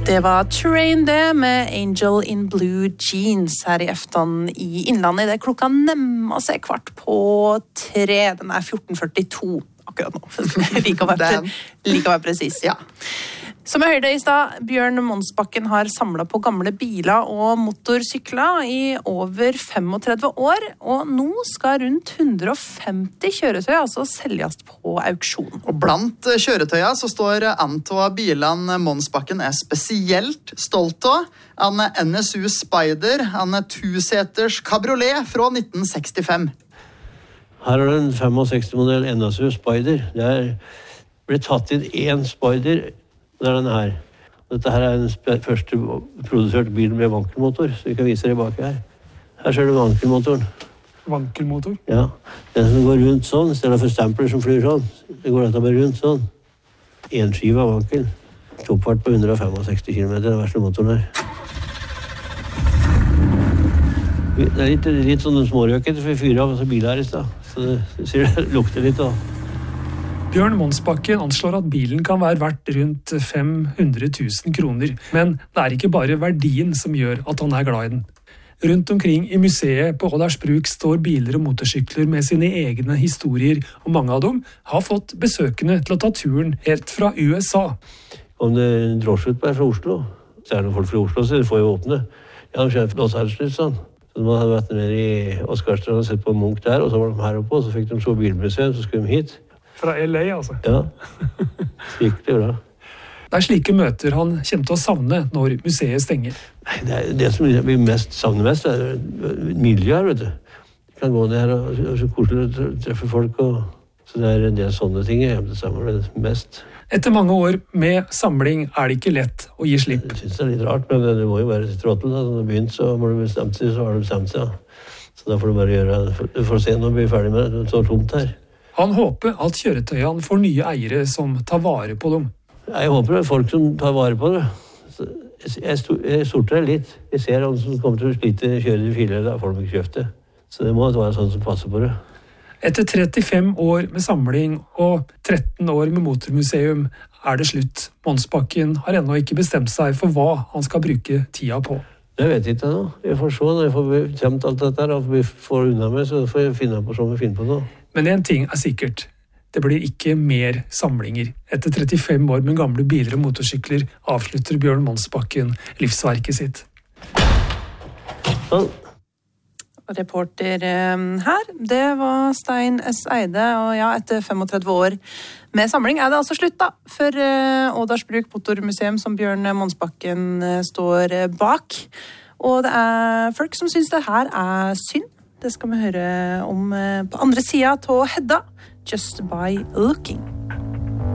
Det var Train det med Angel in Blue Jeans her i Efton i Innlandet. Det klokka nærmer seg 2:15. Den 14:42 akkurat nå. Like å være presis. Ja. Som jeg hørte i sted, Bjørn Monsbakken har samlet på gamle biler og motorsykler i over 35 år, og nå skal rundt 150 kjøretøy altså selges på auksjon. Og blant kjøretøyene så står en av bilene Monsbakken spesielt stolt av. En NSU Spider, en 2-seters cabriolet fra 1965. Her er det en 65-modell NSU Spider. Det ble tatt inn en Spider. Det er denne her. Dette her er den første produserte bilen med vankelmotor, så vi kan vise det bak her. Her ser du vankelmotoren. Vankelmotor? Ja, den som går rundt sånn, i stedet for stempler som flyr sånn. Det går dette bare rundt sånn. En skive av vankel. Toppfart på 165 km, den verste motoren her. Det er litt sånn smårøket, for vi fyrer av biler her i sted. Så det lukter litt da. Bjørn Monsbakken anslår at bilen kan være verdt rundt 500 000 kroner, men det er ikke bare verdien som gjør at han er glad i den. Rundt omkring i museet på Ådalsbruk står biler og motorsykler med sine egne historier, og mange av dem har fått besøkende til å ta turen helt fra USA. Om det drosjer ut på fra Oslo, så er det folk fra Oslo, så det får jo åpne. Jeg har kjent Los Angeles sånn. Så de hadde vært nede i Oskarstrand og sett på Munch der, og så var de her oppe, og så fikk de så bilmuseum, så skulle de hit. Fra LA, altså. Ja, skikkelig bra. Det er slike møter han kommer til å savne når museet stenger. Nei, det som vi savner mest er miljøet her, vet du. Vi kan gå ned her og så koselig å treffe folk, så det er en del sånne ting jeg hjemme sammen mest. Etter mange år med samling er det ikke lett å gi slipp. Jeg synes det er litt rart, men det må jo være trådtel. Da når du begynt, så må du bestemt seg, så har du bestemt seg. Så da får du bare gjøre det. Du får se når vi er ferdig med det. Det står tomt her. Han håper at kjøretøyene får nye eiere som tar vare på dem. Jeg håper det er folk som tar vare på det. Jeg sorter det litt. Jeg ser noen som kommer til å slite kjøre de filer, da får de ikke kjøpt det. Så det må være sånn som passer på det. Etter 35 år med samling og 13 år med motormuseum er det slutt. Monsbakken har ennå ikke bestemt seg for hva han skal bruke tida på. Det vet jeg ikke nå. Jeg får se når jeg får bestemt alt dette her, og vi får unna med, så får jeg finne på sånn vi finner på noe. Men en ting er sikkert. Det blir ikke mer samlinger. Etter 35 år med gamle biler og motorsykler avslutter Bjørn Monsbakken livsverket sitt. Sånn. Reporter her, det var Stein S. Eide, og ja, etter 35 år med samling er det altså slutt da, for Ådalsbruk Motormuseum som Bjørn Monsbakken står bak. Og det er folk som synes det her er synd. Det skal vi høre om på andre siden av Hedda, Just by Looking.